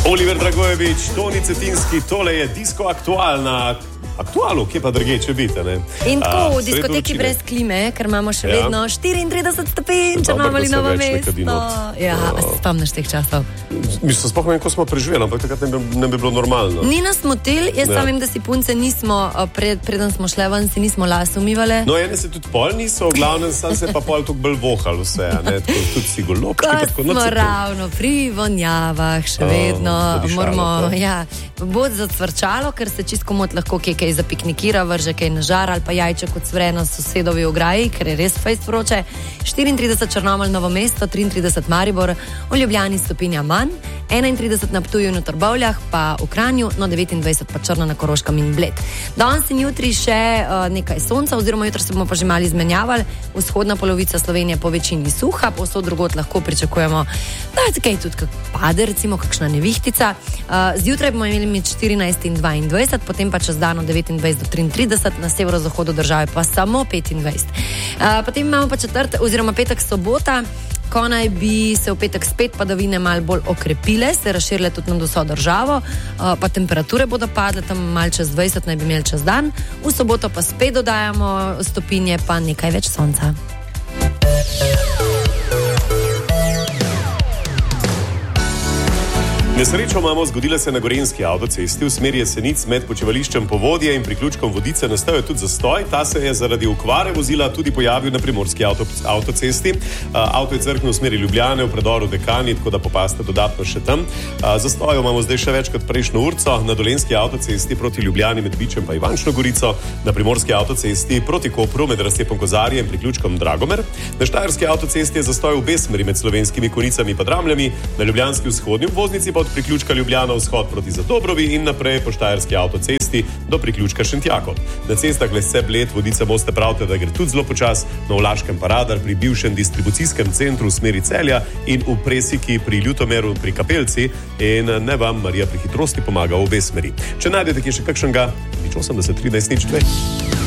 Oliver Dragojevič, Toni Cetinski, tole je Disko Aktual na Aktualu, kje pa druge če biti, ne? In tako v diskoteki brez klime, ker imamo še vedno 34 stopinj, če imamo ali novo mesto. Ja, a se spomniš teh časov? Mislim, sploh ne vem, ko smo preživeli, ampak takrat ne bi bilo normalno. Ni nas motil, jaz sam vem, da si punce nismo, preden smo šle ven, si nismo las umivale. No, ene se tudi pol niso, v glavnem sam se pa pol tukaj bolj vohal vse, ne? Tako tudi si golobčki, tako smo ravno pri vonjavah, še vedno moramo, bo zacvrčalo, ker se čisto komot lahko kaj zapiknikira, vrže kaj na žar ali pa jajček od svre na sosedovi ograji, ker je res fejst vroče. 34 Črnomelj, Novo mesto, 33 Maribor, v Ljubljani stopinja manj, 31 na Ptuju in v Trbovljah, pa v Kranju, no 29 pa Črna na Koroškem in Bled. Danes in jutri še nekaj sonca, oziroma jutri se bomo pa že malo izmenjavali, vzhodna polovica Slovenije po večini suha, povsod drugod lahko pričakujemo, da je kaj tudi pade, recimo kakšna nevihtica. Zjutraj bomo imeli med 14 in 22, potem pa čez dan od 29 do 33, na severozahodu države pa samo 25. Potem imamo pa petek, sobota, ko naj bi se v petek spet padavine malo bolj okrepile, se razširile tudi nad vso državo, pa temperature bodo padle, tam malo čez 20 naj bi imeli čez dan, v soboto pa spet dodajamo stopinje, pa nekaj več sonca. Nesrečo imamo, zgodila se na Gorenjski avtocesti v smeri Jesenic med počivališčem Povodje in priključkom Vodice. Nastal je tudi zastoj, ta se je zaradi okvare vozila tudi pojavil na Primorski avtocesti. Avto je crknil v smeri Ljubljane v predoru Dekani, tako da popasta dodatno še tam. Zastojo imamo zdaj še več kot prejšnjo urco na Dolenjski avtocesti proti Ljubljani med Bičem pa Ivančno Gorico, na Primorski avtocesti proti Kopru med Razcepom Kozarje in priključkom Dragomer. Na Štajerski avtocesti je zastoj v obe smeri med Slovenskimi Konicami pa Dramljami, na Ljubljanski vzhodni obvoznici pa od priključka Ljubljana vzhod proti Zadobrovi in naprej po Štajerski avtocesti do priključka Šentjakov. Na cestah Lesce, Bled, Vodice, Moste pravite, da gre tudi zelo počas, na Vlaškem pa radar pri bivšem distribucijskem centru v smeri Celja in v Presiki pri Ljutomeru pri Kapelci in ne vam Marija pri hitrosti pomaga v obe smeri. Če najdete kje še kakšnega, 80 13 02.